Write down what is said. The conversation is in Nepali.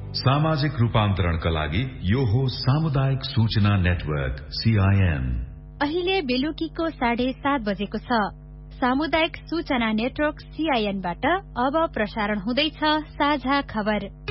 सामाजिक रूपान्तरणका लागि यो हो सामुदायिक सूचना नेटवर्क CIN। अहिले बेलुकीको 7:30 बजेको छ। सामुदायिक सूचना नेटवर्क CIN बाट अब प्रसारण हुँदैछ साझा खबर।